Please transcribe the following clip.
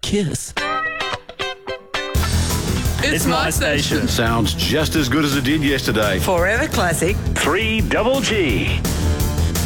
Kiss. It's my station. Sounds just as good as it did yesterday. Forever classic. 3 Double G.